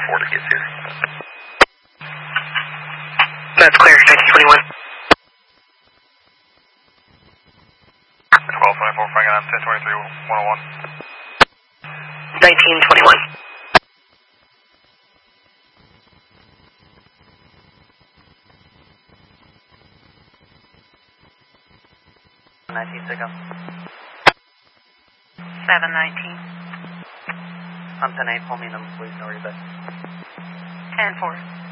before it gets here. That's clear, 1921. 1224, Frank on 1023, 101. 1921. Signal. 719. I'm 10-8, pull me in, please, no reback. 10-4.